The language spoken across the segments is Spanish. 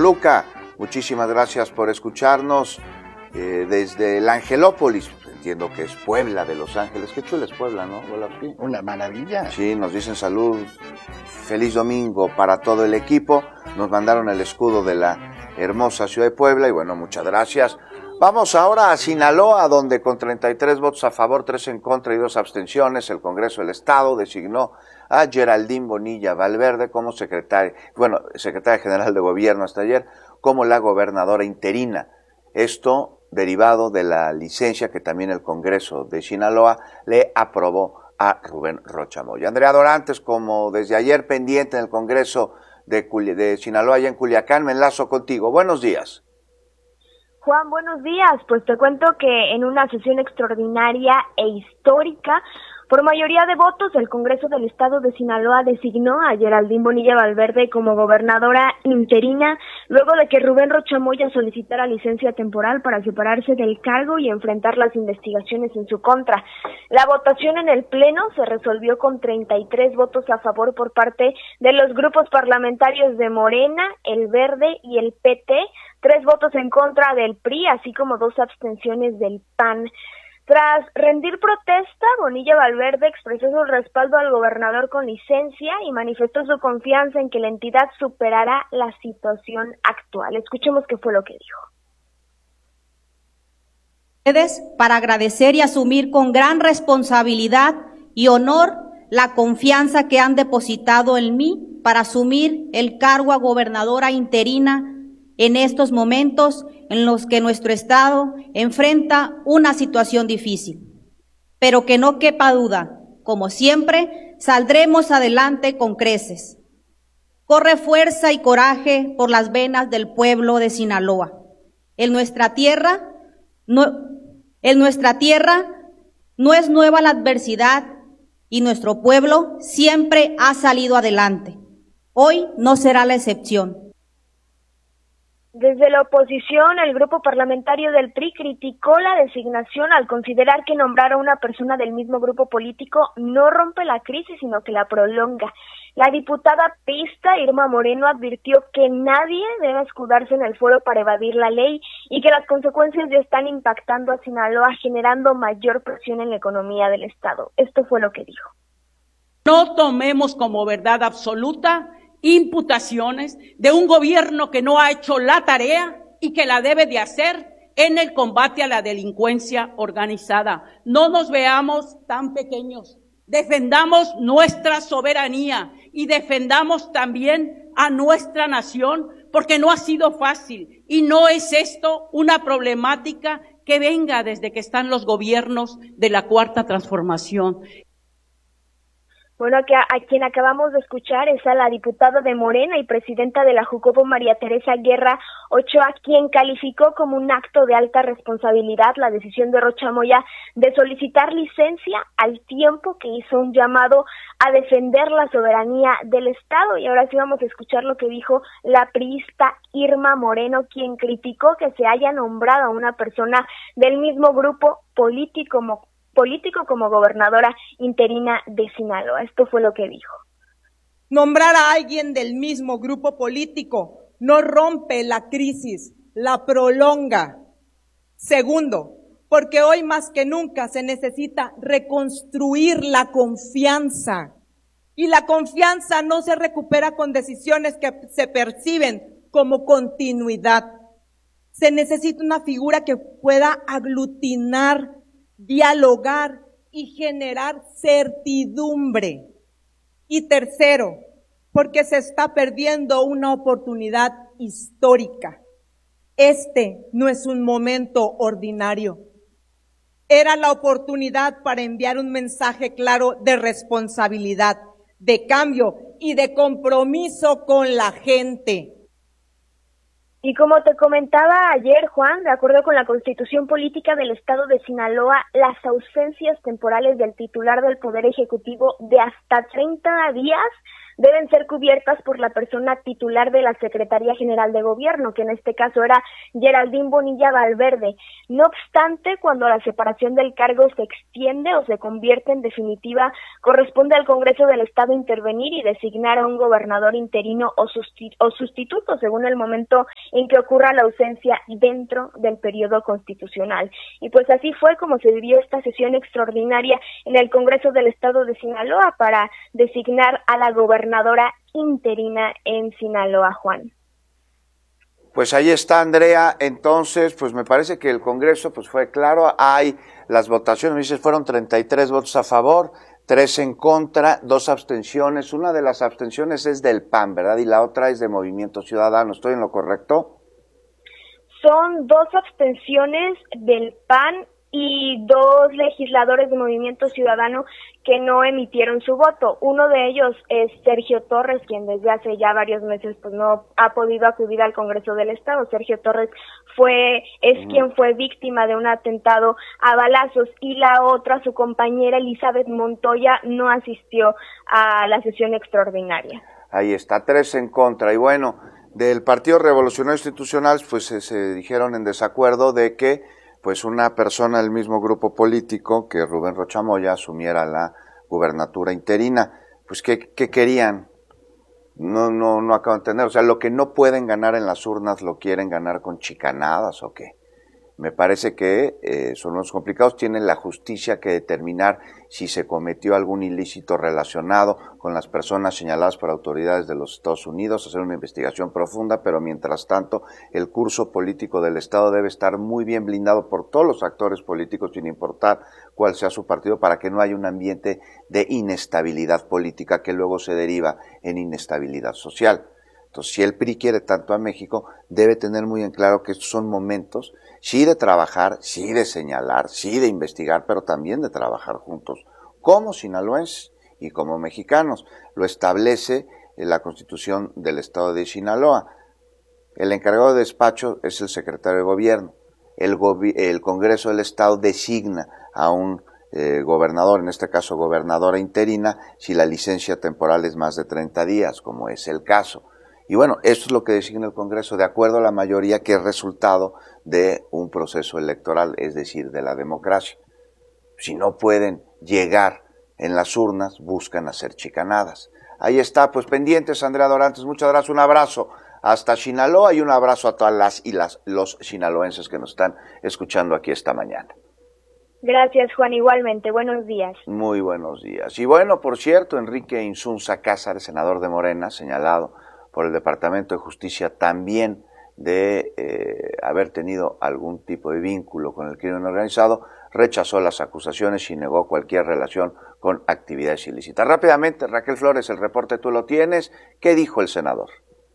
Toluca. Muchísimas gracias por escucharnos desde el Angelópolis. Entiendo que es Puebla de Los Ángeles. Qué chula es Puebla, ¿no? Una maravilla. Sí, nos dicen salud. Feliz domingo para todo el equipo. Nos mandaron el escudo de la hermosa ciudad de Puebla y bueno, muchas gracias. Vamos ahora a Sinaloa, donde con 33 votos a favor, 3 en contra y 2 abstenciones, el Congreso del Estado designó a Geraldine Bonilla Valverde como secretaria general de gobierno hasta ayer, como la gobernadora interina. Esto derivado de la licencia que también el Congreso de Sinaloa le aprobó a Rubén Rocha Moya. Andrea Dorantes, como desde ayer pendiente en el Congreso de Sinaloa, allá en Culiacán, me enlazo contigo. Buenos días. Juan, buenos días. Pues te cuento que en una sesión extraordinaria e histórica, por mayoría de votos, el Congreso del Estado de Sinaloa designó a Geraldine Bonilla Valverde como gobernadora interina, luego de que Rubén Rocha Moya solicitara licencia temporal para separarse del cargo y enfrentar las investigaciones en su contra. La votación en el Pleno se resolvió con 33 votos a favor por parte de los grupos parlamentarios de Morena, el Verde y el PT, 3 votos en contra del PRI, así como 2 abstenciones del PAN. Tras rendir protesta, Bonilla Valverde expresó su respaldo al gobernador con licencia y manifestó su confianza en que la entidad superará la situación actual. Escuchemos qué fue lo que dijo. Para agradecer y asumir con gran responsabilidad y honor la confianza que han depositado en mí para asumir el cargo a gobernadora interina en estos momentos en los que nuestro Estado enfrenta una situación difícil. Pero que no quepa duda, como siempre, saldremos adelante con creces. Corre fuerza y coraje por las venas del pueblo de Sinaloa. En nuestra tierra no es nueva la adversidad y nuestro pueblo siempre ha salido adelante. Hoy no será la excepción. Desde la oposición, el grupo parlamentario del PRI criticó la designación al considerar que nombrar a una persona del mismo grupo político no rompe la crisis, sino que la prolonga. La diputada priista Irma Moreno advirtió que nadie debe escudarse en el fuero para evadir la ley y que las consecuencias ya están impactando a Sinaloa, generando mayor presión en la economía del Estado. Esto fue lo que dijo. No tomemos como verdad absoluta imputaciones de un gobierno que no ha hecho la tarea y que la debe de hacer en el combate a la delincuencia organizada. No nos veamos tan pequeños. Defendamos nuestra soberanía y defendamos también a nuestra nación, porque no ha sido fácil y no es esto una problemática que venga desde que están los gobiernos de la Cuarta Transformación. Bueno, a quien acabamos de escuchar es a la diputada de Morena y presidenta de la Jucopo, María Teresa Guerra Ochoa, quien calificó como un acto de alta responsabilidad la decisión de Rocha Moya de solicitar licencia al tiempo que hizo un llamado a defender la soberanía del Estado. Y ahora sí vamos a escuchar lo que dijo la priista Irma Moreno, quien criticó que se haya nombrado a una persona del mismo grupo político como gobernadora interina de Sinaloa. Esto fue lo que dijo. Nombrar a alguien del mismo grupo político no rompe la crisis, la prolonga. Segundo, porque hoy más que nunca se necesita reconstruir la confianza. Y la confianza no se recupera con decisiones que se perciben como continuidad. Se necesita una figura que pueda aglutinar, dialogar y generar certidumbre. Y tercero, porque se está perdiendo una oportunidad histórica. Este no es un momento ordinario. Era la oportunidad para enviar un mensaje claro de responsabilidad, de cambio y de compromiso con la gente. Y como te comentaba ayer, Juan, de acuerdo con la Constitución Política del Estado de Sinaloa, las ausencias temporales del titular del Poder Ejecutivo de hasta 30 días deben ser cubiertas por la persona titular de la Secretaría General de Gobierno, que en este caso era Geraldine Bonilla Valverde. No obstante, cuando la separación del cargo se extiende o se convierte en definitiva, corresponde al Congreso del Estado intervenir y designar a un gobernador interino o sustituto según el momento en que ocurra la ausencia dentro del periodo constitucional. Y pues así fue como se vivió esta sesión extraordinaria en el Congreso del Estado de Sinaloa para designar a la gobernadora interina en Sinaloa, Juan. Pues ahí está, Andrea. Entonces, pues me parece que el Congreso pues fue claro. Hay las votaciones, me dices, fueron 33 votos a favor, 3 en contra, 2 abstenciones. Una de las abstenciones es del PAN, ¿verdad? Y la otra es de Movimiento Ciudadano. ¿Estoy en lo correcto? Son 2 abstenciones del PAN y 2 legisladores de Movimiento Ciudadano que no emitieron su voto. Uno de ellos es Sergio Torres, quien desde hace ya varios meses pues no ha podido acudir al Congreso del Estado. Sergio Torres quien fue víctima de un atentado a balazos, y la otra, su compañera Elizabeth Montoya, no asistió a la sesión extraordinaria. Ahí está, 3 en contra. Y bueno, del Partido Revolucionario Institucional pues se dijeron en desacuerdo de que pues una persona del mismo grupo político, que Rubén Rocha Moya, asumiera la gubernatura interina. Pues ¿qué querían? No acabo de entender. O sea, lo que no pueden ganar en las urnas, ¿lo quieren ganar con chicanadas o qué? Me parece que son los complicados. Tienen la justicia que determinar si se cometió algún ilícito relacionado con las personas señaladas por autoridades de los Estados Unidos, hacer una investigación profunda, pero mientras tanto el curso político del Estado debe estar muy bien blindado por todos los actores políticos, sin importar cuál sea su partido, para que no haya un ambiente de inestabilidad política que luego se deriva en inestabilidad social. Entonces, si el PRI quiere tanto a México, debe tener muy en claro que estos son momentos, sí de trabajar, sí de señalar, sí de investigar, pero también de trabajar juntos, como sinaloenses y como mexicanos. Lo establece la Constitución del Estado de Sinaloa. El encargado de despacho es el secretario de Gobierno. El Congreso del Estado designa a un gobernador, en este caso gobernadora interina, si la licencia temporal es más de 30 días, como es el caso. Y bueno, esto es lo que designa el Congreso, de acuerdo a la mayoría, que es resultado de un proceso electoral, es decir, de la democracia. Si no pueden llegar en las urnas, buscan hacer chicanadas. Ahí está, pues pendientes, Andrea Dorantes, muchas gracias, un abrazo hasta Sinaloa y un abrazo a todas los sinaloenses que nos están escuchando aquí esta mañana. Gracias, Juan, igualmente. Buenos días. Muy buenos días. Y bueno, por cierto, Enrique Insunza Cázares, senador de Morena, señalado por el Departamento de Justicia también de haber tenido algún tipo de vínculo con el crimen organizado, rechazó las acusaciones y negó cualquier relación con actividades ilícitas. Rápidamente, Raquel Flores, el reporte tú lo tienes. ¿Qué dijo el senador?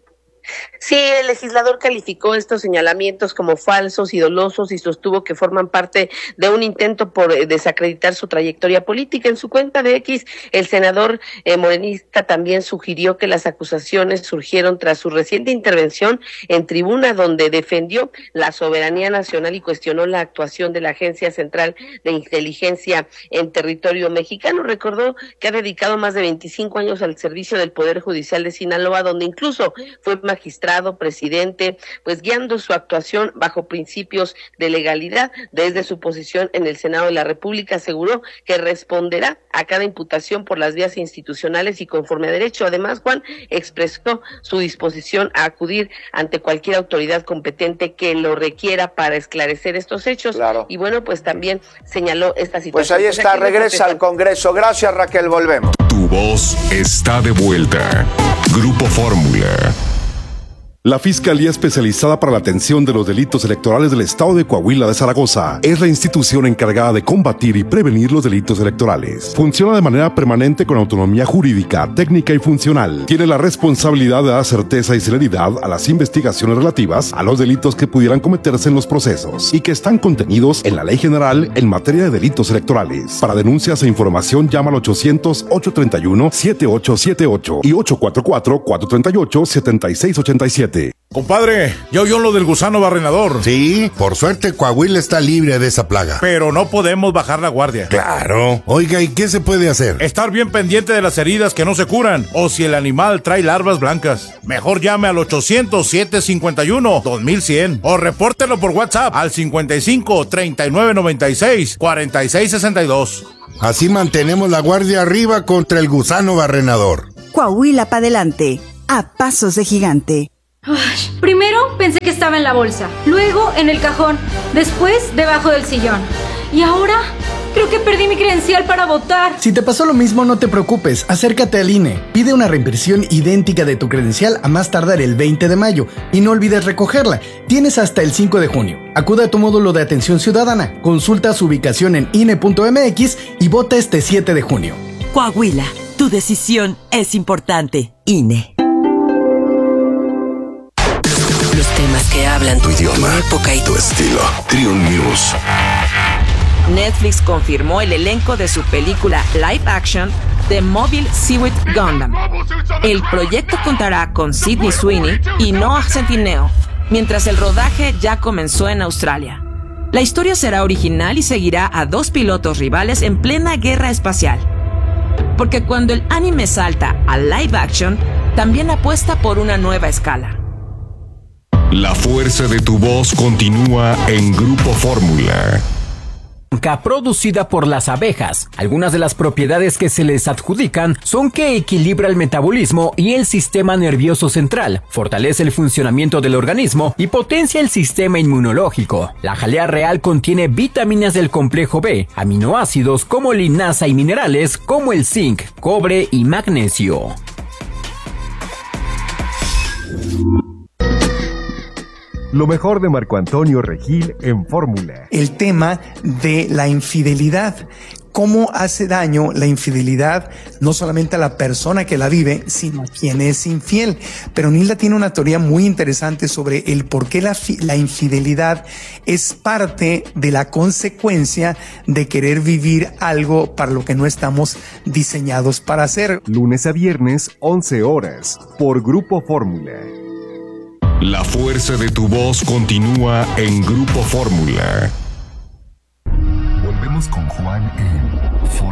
Sí, el legislador calificó estos señalamientos como falsos y dolosos y sostuvo que forman parte de un intento por desacreditar su trayectoria política. En su cuenta de X, el senador morenista también sugirió que las acusaciones surgieron tras su reciente intervención en tribuna, donde defendió la soberanía nacional y cuestionó la actuación de la Agencia Central de Inteligencia en territorio mexicano. Recordó que ha dedicado más de 25 años al servicio del Poder Judicial de Sinaloa, donde incluso fue magistrado, presidente, pues guiando su actuación bajo principios de legalidad. Desde su posición en el Senado de la República aseguró que responderá a cada imputación por las vías institucionales y conforme a derecho. Además, Juan expresó su disposición a acudir ante cualquier autoridad competente que lo requiera para esclarecer estos hechos. Claro. Y bueno, pues también señaló esta situación. Pues ahí está, regresa al Congreso. Gracias, Raquel, volvemos. Tu voz está de vuelta. Grupo Fórmula. La Fiscalía Especializada para la Atención de los Delitos Electorales del Estado de Coahuila de Zaragoza es la institución encargada de combatir y prevenir los delitos electorales. Funciona de manera permanente con autonomía jurídica, técnica y funcional. Tiene la responsabilidad de dar certeza y celeridad a las investigaciones relativas a los delitos que pudieran cometerse en los procesos y que están contenidos en la Ley General en materia de delitos electorales. Para denuncias e información llama al 800-831-7878 y 844-438-7687. Adelante. Compadre, ¿ya oyó lo del gusano barrenador? Sí, por suerte Coahuila está libre de esa plaga. Pero no podemos bajar la guardia. Claro. Oiga, ¿y qué se puede hacer? Estar bien pendiente de las heridas que no se curan, o si el animal trae larvas blancas. Mejor llame al 800-751-2100 o repórtelo por WhatsApp al 55-3996-4662. Así mantenemos la guardia arriba contra el gusano barrenador. Coahuila para adelante, a pasos de gigante. Primero pensé que estaba en la bolsa, luego en el cajón, después debajo del sillón. Y ahora creo que perdí mi credencial para votar. Si te pasó lo mismo, no te preocupes, acércate al INE. Pide una reimpresión idéntica de tu credencial a más tardar el 20 de mayo y no olvides recogerla. Tienes hasta el 5 de junio. Acude a tu módulo de atención ciudadana, consulta su ubicación en INE.mx y vota este 7 de junio. Coahuila, tu decisión es importante. INE. Los temas que hablan tu idioma, tu época y tu estilo. Triun News. Netflix confirmó el elenco de su película live action The Mobile Suit Gundam. El proyecto contará con Sydney Sweeney y Noah Centineo, mientras el rodaje ya comenzó en Australia. La historia será original y seguirá a dos pilotos rivales en plena guerra espacial. Porque cuando el anime salta a live action, también apuesta por una nueva escala. La fuerza de tu voz continúa en Grupo Fórmula. Producida por las abejas. Algunas de las propiedades que se les adjudican son que equilibra el metabolismo y el sistema nervioso central, fortalece el funcionamiento del organismo y potencia el sistema inmunológico. La jalea real contiene vitaminas del complejo B, aminoácidos como linaza y minerales como el zinc, cobre y magnesio. Lo mejor de Marco Antonio Regil en Fórmula. El tema de la infidelidad. ¿Cómo hace daño la infidelidad no solamente a la persona que la vive, sino a quien es infiel? Pero Nilda tiene una teoría muy interesante sobre el por qué la infidelidad es parte de la consecuencia de querer vivir algo para lo que no estamos diseñados para hacer. Lunes a viernes, 11 horas, por Grupo Fórmula. La fuerza de tu voz continúa en Grupo Fórmula. Volvemos con Juan en